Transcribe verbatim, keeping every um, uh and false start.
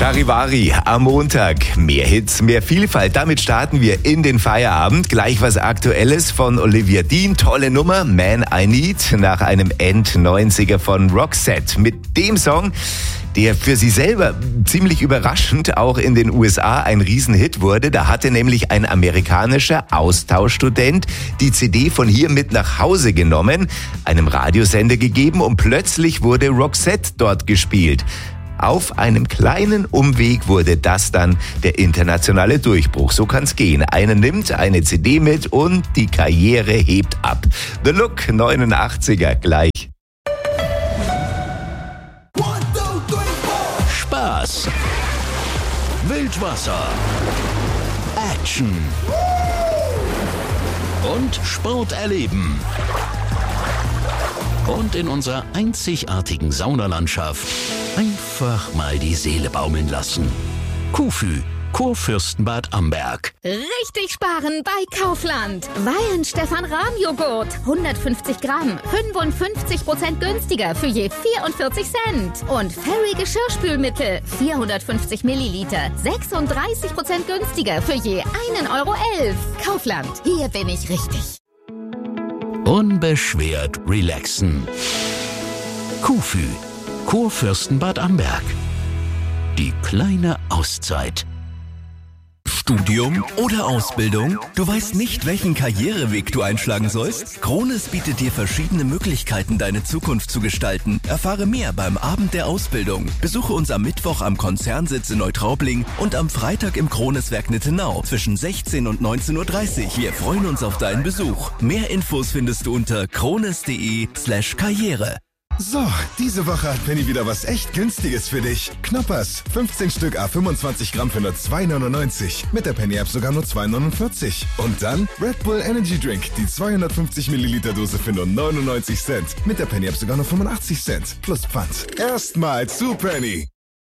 Charivari am Montag. Mehr Hits, mehr Vielfalt. Damit starten wir in den Feierabend. Gleich was Aktuelles von Olivia Dean. Tolle Nummer, Man I Need, nach einem End-neunziger von Roxette. Mit dem Song, der für sie selber ziemlich überraschend auch in den U S A ein Riesenhit wurde. Da hatte nämlich ein amerikanischer Austauschstudent die C D von hier mit nach Hause genommen, einem Radiosender gegeben und plötzlich wurde Roxette dort gespielt. Auf einem kleinen Umweg wurde das dann der internationale Durchbruch. So kann's gehen. Einer nimmt eine C D mit und die Karriere hebt ab. The Look, neunundachtziger, gleich. Spaß, Wildwasser, Action und Sport erleben. Und in unserer einzigartigen Saunalandschaft einfach mal die Seele baumeln lassen. Kufü, Kurfürstenbad Amberg. Richtig sparen bei Kaufland. Weihen Stefan Rahm Joghurt. hundertfünfzig Gramm. fünfundfünfzig Prozent günstiger für je vierundvierzig Cent. Und Fairy Geschirrspülmittel. vierhundertfünfzig Milliliter. sechsunddreißig Prozent günstiger für je einen Euro elf. Kaufland. Hier bin ich richtig. Unbeschwert relaxen. Kufü, Kurfürstenbad Amberg. Die kleine Auszeit. Studium oder Ausbildung? Du weißt nicht, welchen Karriereweg du einschlagen sollst? Krones bietet dir verschiedene Möglichkeiten, deine Zukunft zu gestalten. Erfahre mehr beim Abend der Ausbildung. Besuche uns am Mittwoch am Konzernsitz in Neutraubling und am Freitag im Kroneswerk Nittenau zwischen sechzehn und neunzehn Uhr dreißig. Wir freuen uns auf deinen Besuch. Mehr Infos findest du unter krones.de slash Karriere. So, diese Woche hat Penny wieder was echt Günstiges für dich. Knoppers, fünfzehn Stück à fünfundzwanzig Gramm für nur zwei neunundneunzig. Mit der Penny App sogar nur zwei neunundvierzig. Und dann Red Bull Energy Drink, die zweihundertfünfzig Milliliter Dose für nur neunundneunzig Cent. Mit der Penny App sogar nur fünfundachtzig Cent. Plus Pfand. Erstmal zu Penny.